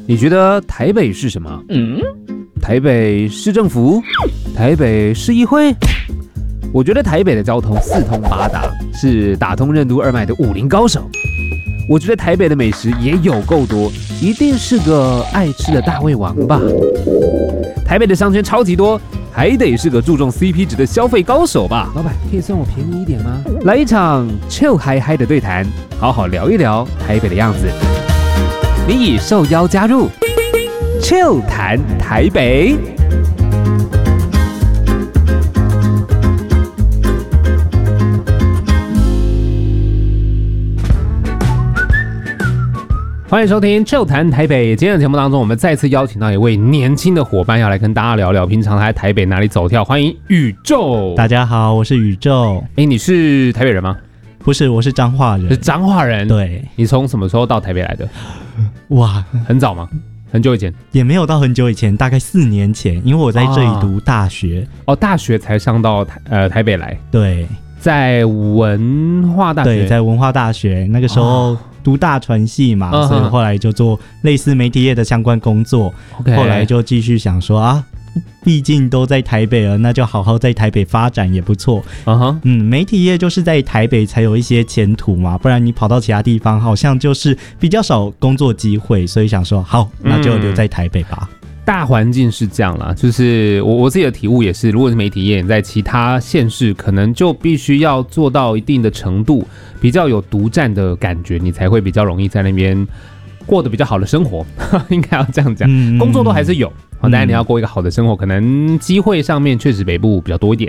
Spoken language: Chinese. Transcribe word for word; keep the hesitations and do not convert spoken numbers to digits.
你觉得台北是什么？嗯，台北市政府，台北市议会。我觉得台北的交通四通八达，是打通任督二脉的武林高手。我觉得台北的美食也有够多，一定是个爱吃的大胃王吧。台北的商圈超级多，还得是个注重 C P 值的消费高手吧。老板，可以算我便宜一点吗？来一场 chill 嗨嗨的对谈，好好聊一聊台北的样子。你已受邀加入 chill 谈台北。欢迎收听 chill 谈台北。今天的节目当中，我们再次邀请到一位年轻的伙伴，要来跟大家聊聊平常他在台北哪里走跳。欢迎宇宙。 大家好，我是宇宙。 哎，你是台北人吗？ 不是，我是彰化人。 是彰化人。 对。 你从什么时候到台北来的？ 哇， 很早吗？很久以前？ 也没有到很久以前，大概四年前，因为我在这里读大学。 哦，哦大学才上到台呃台北来。 对。 在文化大学。 对，在文化大学那个时候。哦读大传系嘛，嗯、所以后来就做类似媒体业的相关工作。Okay. 后来就继续想说啊，毕竟都在台北了，那就好好在台北发展也不错。Uh-huh. 嗯，媒体业就是在台北才有一些前途嘛，不然你跑到其他地方好像就是比较少工作机会，所以想说好，那就留在台北吧。嗯大环境是这样啦，就是我我自己的体悟也是，如果是媒体业，你在其他县市可能就必须要做到一定的程度，比较有独占的感觉，你才会比较容易在那边过得比较好的生活，应该要这样讲。嗯、工作都还是有，但是你要过一个好的生活，可能机会上面确实北部比较多一点。